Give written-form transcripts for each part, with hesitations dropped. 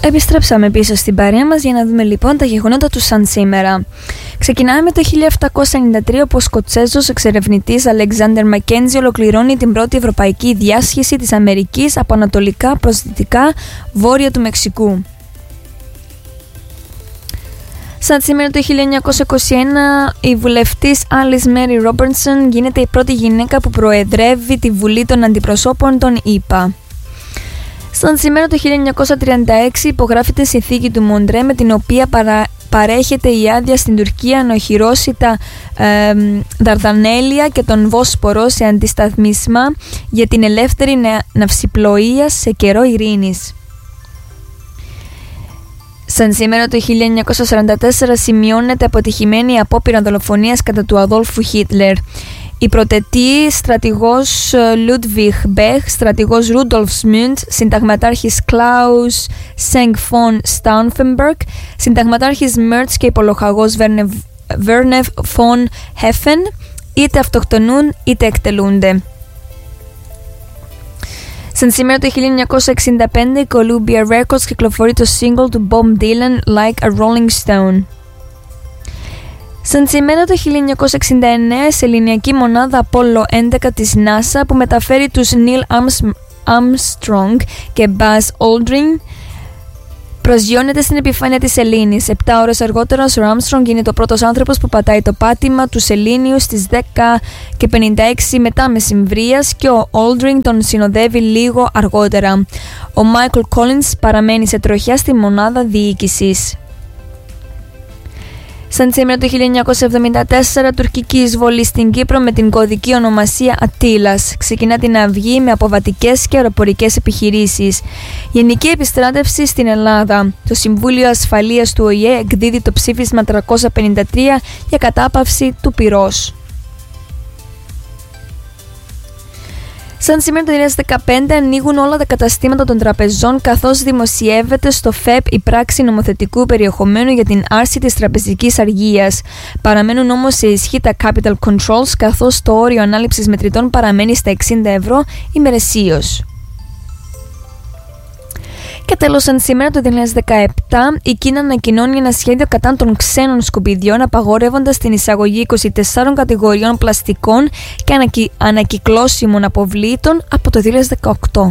Επιστρέψαμε πίσω στην παρέα μας για να δούμε λοιπόν τα γεγονότα του σαν σήμερα. Ξεκινάμε με το 1793, όπου ο Σκοτσέζος εξερευνητής Alexander Mackenzie ολοκληρώνει την πρώτη ευρωπαϊκή διάσχεση της Αμερικής από ανατολικά προς δυτικά βόρεια του Μεξικού. Σαν σήμερα το 1921, η βουλευτής Alice Mary Robertson γίνεται η πρώτη γυναίκα που προεδρεύει τη Βουλή των Αντιπροσώπων των ΗΠΑ. Σαν σήμερα το 1936 υπογράφεται η συνθήκη του Μοντρέ, με την οποία παρέχεται η άδεια στην Τουρκία να οχυρώσει τα Δαρδανέλια και τον Βόσπορο σε αντισταθμίσμα για την ελεύθερη ναυσιπλοεία σε καιρό ειρήνης. Σαν σήμερα το 1944 σημειώνεται αποτυχημένη απόπειρα δολοφονίας κατά του Αδόλφου Χίτλερ. Η πρωτετή στρατηγός Λούντβιχ Μπέχ, στρατηγός Ρούντολφ Σμούντ, συνταγματάρχης Κλάους Σενγκ φον Στάουνφενμπεργκ, συνταγματάρχης Μέρτς και υπολοχαγός Βέρνεφ φον Χέφεν είτε αυτοκτονούν είτε εκτελούνται. Σαν σήμερα το 1965 η Columbia Records κυκλοφορεί το single του Bob Dylan Like a Rolling Stone. Σαν σήμερα το 1969 η σεληνιακή μονάδα Apollo 11 της NASA, που μεταφέρει τους Neil Armstrong και Buzz Aldrin, προσγειώνεται στην επιφάνεια της σελήνης. 7 ώρες αργότερα ο Armstrong είναι το πρώτος άνθρωπος που πατάει το πάτημα του σελήνιου στις 10:56 μετά μεσημβρίας και ο Aldrin τον συνοδεύει λίγο αργότερα. Ο Michael Collins παραμένει σε τροχιά στη μονάδα διοίκησης. Σαν σήμερα το 1974, τουρκική εισβολή στην Κύπρο με την κωδική ονομασία Αττήλας. Ξεκινά την αυγή με αποβατικές και αεροπορικές επιχειρήσεις. Γενική επιστράτευση στην Ελλάδα. Το Συμβούλιο Ασφαλείας του ΟΗΕ εκδίδει το ψήφισμα 353 για κατάπαυση του πυρός. Σαν σήμερα το 2015 ανοίγουν όλα τα καταστήματα των τραπεζών, καθώς δημοσιεύεται στο ΦΕΠ η πράξη νομοθετικού περιεχομένου για την άρση της τραπεζικής αργίας. Παραμένουν όμως σε ισχύ τα capital controls, καθώς το όριο ανάληψης μετρητών παραμένει στα 60 ευρώ ημερησίως. Και τέλος, σαν σήμερα το 2017, η Κίνα ανακοινώνει ένα σχέδιο κατά των ξένων σκουπιδιών, απαγορεύοντας την εισαγωγή 24 κατηγοριών πλαστικών και ανακυκλώσιμων αποβλήτων από το 2018.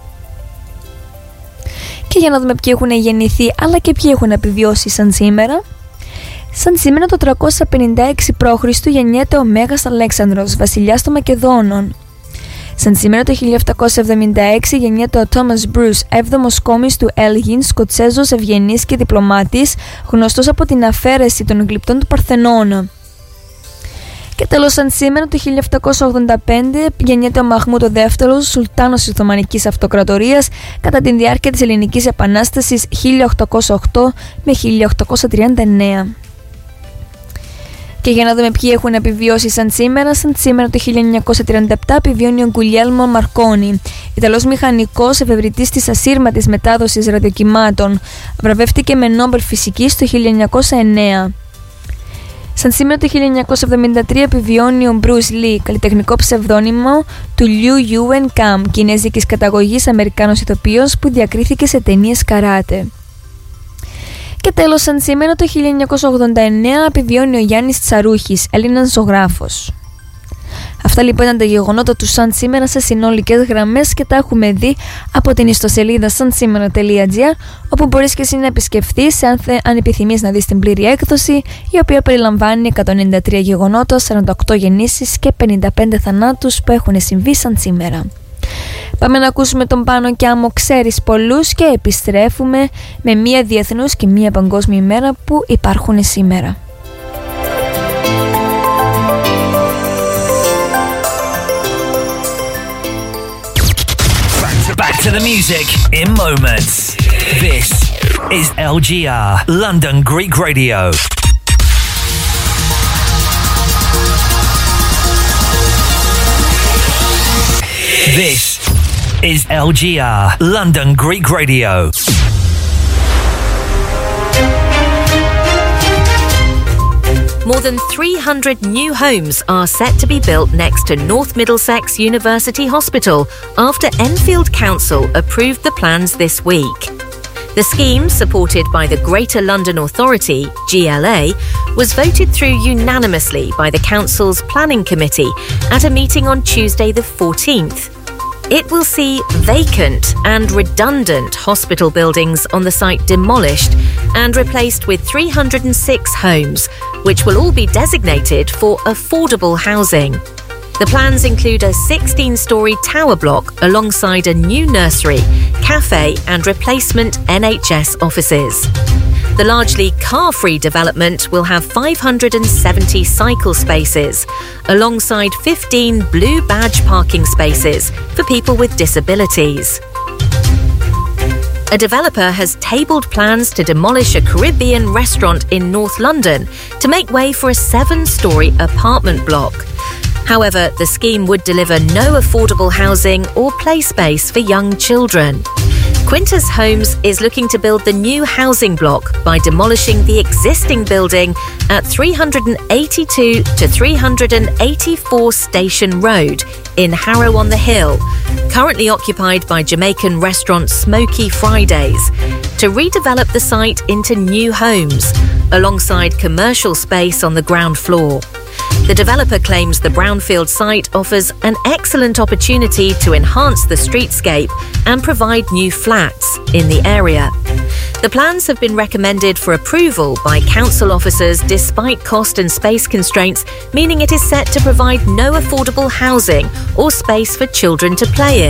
Και για να δούμε ποιοι έχουν γεννηθεί αλλά και ποιοι έχουν επιβιώσει σαν σήμερα. Σαν σήμερα το 356 π.Χ. γεννιέται ο Μέγας Αλέξανδρος, βασιλιάς των Μακεδόνων. Σαν σήμερα το 1776 γεννιέται ο Τόμας Μπρους, 7ος κόμις του Έλγιν, Σκοτσέζος ευγενής και διπλωμάτης, γνωστός από την αφαίρεση των γλυπτών του Παρθενώνα. Και τέλος, σαν σήμερα το 1785 γεννιέται ο Μαχμούτ ο δεύτερος, Σουλτάνος της Οθωμανικής Αυτοκρατορίας, κατά τη διάρκεια της Ελληνικής Επανάστασης 1808 με 1839. Και για να δούμε ποιοι έχουν επιβιώσει σαν σήμερα το 1937 επιβιώνει ο Γκουλιέλμο Μαρκόνι, Ιταλός μηχανικός, εφευρετής της ασύρματης μετάδοσης ραδιοκυμάτων. Βραβεύτηκε με Νόμπελ Φυσικής το 1909. Σαν σήμερα το 1973 επιβιώνει ο Μπρους Λι, καλλιτεχνικό ψευδόνυμο του Λιου Ιούεν Καμ, κινέζικης καταγωγής Αμερικάνος ηθοποιός που διακρίθηκε σε ταινίες καράτε. Και τέλος, σαν σήμερα το 1989 επιβιώνει ο Γιάννης Τσαρούχης, Έλληνας ζωγράφος. Αυτά λοιπόν ήταν τα γεγονότα του σαν σήμερα σε συνολικές γραμμές και τα έχουμε δει από την ιστοσελίδα sansimera.gr, όπου μπορείς και εσύ να επισκεφθείς αν επιθυμείς να δεις την πλήρη έκδοση, η οποία περιλαμβάνει 193 γεγονότα, 48 γεννήσεις και 55 θανάτους που έχουν συμβεί σαν σήμερα. Πάμε να ακούσουμε τον Πάνο και Άμμο Ξέρεις Πολλούς και επιστρέφουμε με μία διεθνούς και μία παγκόσμια ημέρα που υπάρχουν σήμερα. Back to the music in moments. This is LGR, London Greek Radio. This is LGR, London Greek Radio. More than 300 new homes are set to be built next to North Middlesex University Hospital after Enfield Council approved the plans this week. The scheme, supported by the Greater London Authority, GLA, was voted through unanimously by the Council's Planning Committee at a meeting on Tuesday the 14th. It will see vacant and redundant hospital buildings on the site demolished and replaced with 306 homes, which will all be designated for affordable housing. The plans include a 16-storey tower block alongside a new nursery, cafe and replacement NHS offices. The largely car-free development will have 570 cycle spaces, alongside 15 blue badge parking spaces for people with disabilities. A developer has tabled plans to demolish a Caribbean restaurant in North London to make way for a 7-storey apartment block. However, the scheme would deliver no affordable housing or play space for young children. Quintus Homes is looking to build the new housing block by demolishing the existing building at 382 to 384 Station Road in Harrow-on-the-Hill, currently occupied by Jamaican restaurant Smoky Fridays, to redevelop the site into new homes, alongside commercial space on the ground floor. The developer claims the brownfield site offers an excellent opportunity to enhance the streetscape and provide new flats in the area. The plans have been recommended for approval by council officers despite cost and space constraints, meaning it is set to provide no affordable housing or space for children to play in.